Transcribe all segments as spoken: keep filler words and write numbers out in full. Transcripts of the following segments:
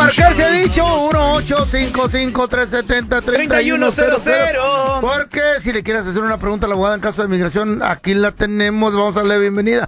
marcar se ha dicho uno ocho cinco cinco, tres siete cero, tres uno cero cero. Porque si le quieres hacer una pregunta a la abogada en caso de migración, aquí la tenemos. Vamos a darle bienvenida.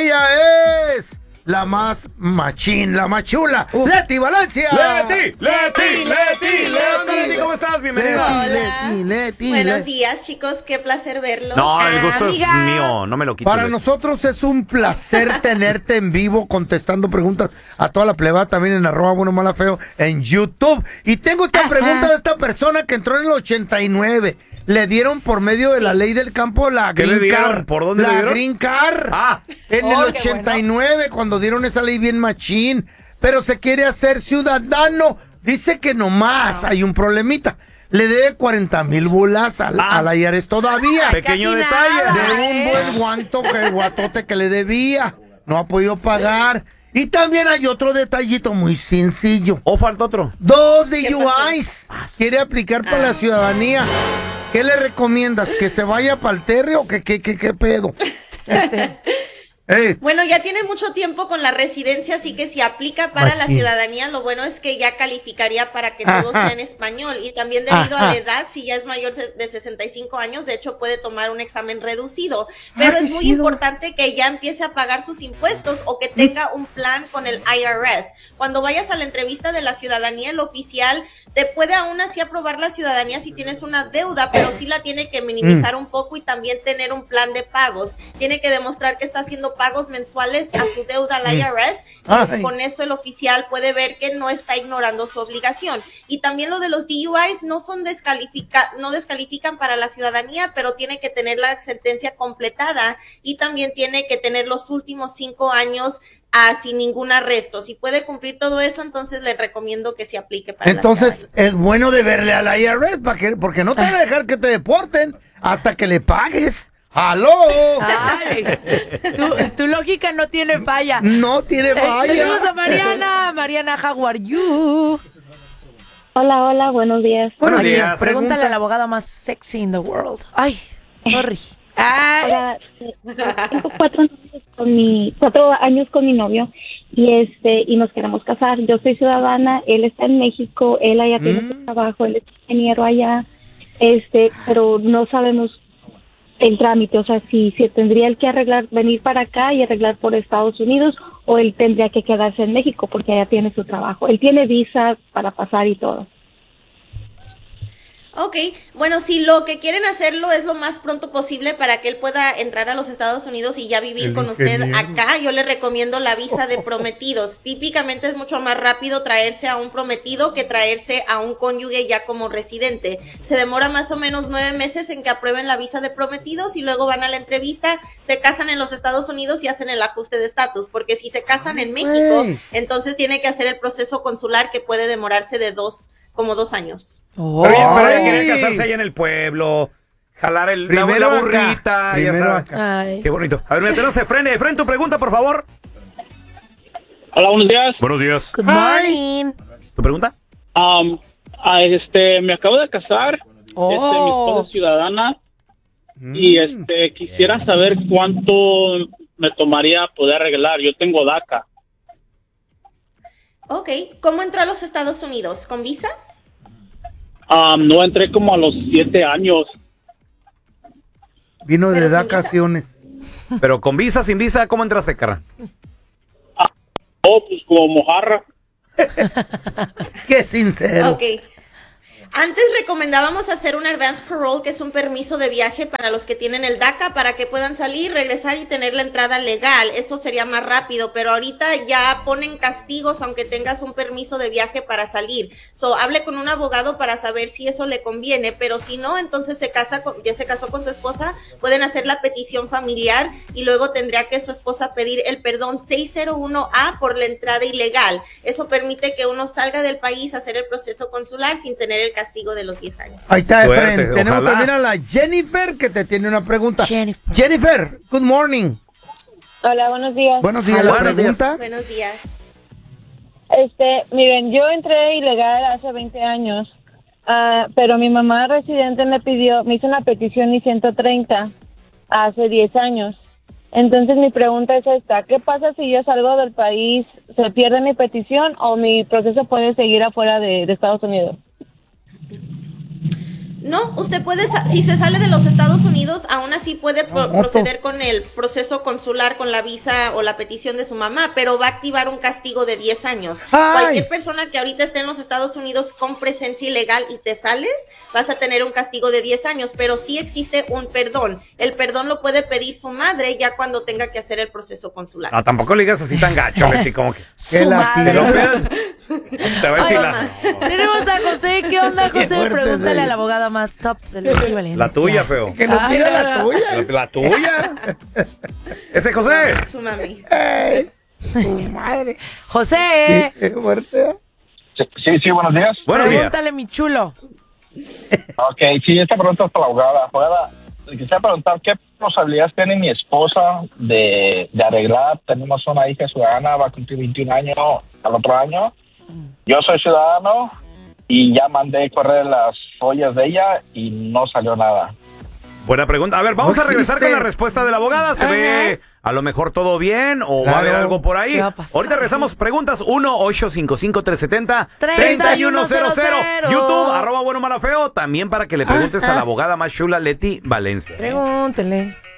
Ella es la más machín, la más chula, Uf. Leti Valencia. Leti, Leti, Leti, Leti, Leti, ¿cómo estás? Bienvenida. Hola. Leti, Leti, Buenos Leti. días, chicos. Qué placer verlos. No, el gusto Amiga. es mío. No me lo quito. Para Leti. nosotros es un placer tenerte en vivo contestando preguntas a toda la plebada también en arroba bueno mala feo en YouTube. Y tengo esta Ajá. pregunta de esta persona que entró en el ochenta y nueve. Le dieron por medio de sí. la ley del campo la ¿Qué Green le dieron? Card. ¿Por dónde la le dieron? Green Card. Ah. En oh, el ochenta y nueve, bueno. cuando dieron esa ley bien machín. Pero se quiere hacer ciudadano. Dice que nomás ah. hay un problemita. Le debe cuarenta mil bolas al, ah. al I R S todavía. Pequeño Casi detalle. Nada, de un buen guanto, que guatote que le debía. No ha podido pagar. Y también hay otro detallito muy sencillo. ¿O falta otro? Dos D U Is. Quiere aplicar para ah. la ciudadanía. ¿Qué le recomiendas? ¿Que se vaya para el terre o que qué, qué, qué pedo? Este. Hey. Bueno, ya tiene mucho tiempo con la residencia, así que si aplica para Machín. la ciudadanía, lo bueno es que ya calificaría para que todo Ajá. sea en español. Y también debido Ajá. a la edad, si ya es mayor de, de sesenta y cinco años, de hecho puede tomar un examen reducido. Pero ah, es muy chido. importante que ya empiece a pagar sus impuestos o que tenga un plan con el I R S. Cuando vayas a la entrevista de la ciudadanía, el oficial te puede aún así aprobar la ciudadanía si tienes una deuda, pero sí la tiene que minimizar mm. un poco y también tener un plan de pagos. Tiene que demostrar que está haciendo pagos mensuales a su deuda al I R S y Ay. con eso el oficial puede ver que no está ignorando su obligación. Y también lo de los D U Is no son descalifica no descalifican para la ciudadanía, pero tiene que tener la sentencia completada y también tiene que tener los últimos cinco años Ah, sin ningún arresto. Si puede cumplir todo eso, entonces le recomiendo que se aplique para Entonces, la es bueno deberle al I R S para que, porque no te va a dejar que te deporten hasta que le pagues. ¡Aló! Ay, tu, tu lógica no tiene falla. No tiene falla. Eh, tenemos a Mariana. Mariana, how are you? Hola, hola, buenos días. Buenos Oye, días. Pregúntale Pregunta. a la abogada más sexy in the world. Ay, sorry. Ay. Hola, tengo cuatro años con mi, cuatro años con mi novio y este y nos queremos casar. Yo soy ciudadana, él está en México, él allá tiene mm. su trabajo, él es ingeniero allá, este, pero no sabemos el trámite, o sea, si, si tendría él que arreglar, venir para acá y arreglar por Estados Unidos o él tendría que quedarse en México porque allá tiene su trabajo. Él tiene visa para pasar y todo. Ok, bueno, si lo que quieren hacerlo es lo más pronto posible para que él pueda entrar a los Estados Unidos y ya vivir El con ingeniero. usted acá, yo le recomiendo la visa de prometidos. Típicamente es mucho más rápido traerse a un prometido que traerse a un cónyuge ya como residente. Se demora más o menos nueve meses en que aprueben la visa de prometidos y luego van a la entrevista, se casan en los Estados Unidos y hacen el ajuste de estatus, porque si se casan en México, entonces tiene que hacer el proceso consular que puede demorarse de dos como dos años. Oh. Pero, ella, pero ella quería casarse allá en el pueblo, jalar el, la, la burrita. Y acá. Qué bonito. A ver, mira, tenemos Efren. Efren, tu pregunta, por favor. Hola, buenos días. Buenos días. Good morning. ¿Tu pregunta? Um, este, me acabo de casar. Oh. Este, mi esposa es ciudadana. Mm. Y este, quisiera saber cuánto me tomaría poder arreglar. Yo tengo DACA. Ok, ¿cómo entró a los Estados Unidos? ¿Con visa? Um, no, entré como a los siete años. Vino de vacaciones. Pero con visa, sin visa, ¿cómo entraste, cara? Ah, oh, pues como mojarra. Qué sincero. Ok. Antes recomendábamos hacer un advance parole, que es un permiso de viaje para los que tienen el DACA, para que puedan salir, regresar y tener la entrada legal. Eso sería más rápido, pero ahorita ya ponen castigos aunque tengas un permiso de viaje para salir. So, hable con un abogado para saber si eso le conviene, pero si no, entonces se casa con, ya se casó con su esposa, pueden hacer la petición familiar y luego tendría que su esposa pedir el perdón seiscientos uno A por la entrada ilegal. Eso permite que uno salga del país a hacer el proceso consular sin tener el castigo de los diez años. Ahí está, Efren. Tenemos ojalá. también a la Jennifer que te tiene una pregunta. Jennifer. Jennifer, good morning. Hola, buenos días. Buenos días, ¿la pregunta? Buenos días. Este, miren, yo entré ilegal hace veinte años, uh, pero mi mamá residente me pidió, me hizo una petición y ciento treinta hace diez años. Entonces mi pregunta es esta, ¿qué pasa si yo salgo del país, se pierde mi petición o mi proceso puede seguir afuera de, de Estados Unidos? No, usted puede, si se sale de los Estados Unidos, aún así puede pro proceder con el proceso consular, con la visa o la petición de su mamá, pero va a activar un castigo de diez años. Ay. Cualquier persona que ahorita esté en los Estados Unidos con presencia ilegal y te sales, vas a tener un castigo de diez años, pero sí existe un perdón. El perdón lo puede pedir su madre ya cuando tenga que hacer el proceso consular. No, tampoco le digas así tan gacho, Betty, como que... Su madre. Te va a decir la... Tenemos a José. ¿Qué onda, José? Pregúntale a la abogada más top del equivalente. La tuya, feo. Que nos pida la tuya. La, la tuya. Ese José. Su mami. Ay, su madre. José. Qué fuerte. Sí, sí, sí, buenos días. Buenos Pregúntale, días. mi chulo. Ok, sí, esta pregunta es para la abogada. Abogada, le quisiera preguntar qué posibilidades tiene mi esposa de, de arreglar. Tenemos una hija ciudadana, va a cumplir veintiún años al otro año. Yo soy ciudadano y ya mandé correr las ollas de ella y no salió nada. Buena pregunta. A ver, vamos No a regresar existe. con la respuesta de la abogada. ¿Se Ajá. ve a lo mejor todo bien o va a Claro. haber algo por ahí? ¿Qué va a pasar? Ahorita regresamos. Preguntas uno ocho cinco cinco, tres siete cero, tres uno cero cero. cero. YouTube, arroba bueno mala feo. También para que le preguntes Ajá. a la abogada más chula, Leti Valencia. Pregúntele.